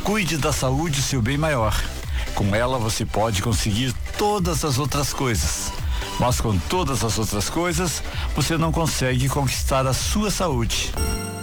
Cuide da saúde, seu bem maior. Com ela você pode conseguir todas as outras coisas. Mas com todas as outras coisas, você não consegue conquistar a sua saúde.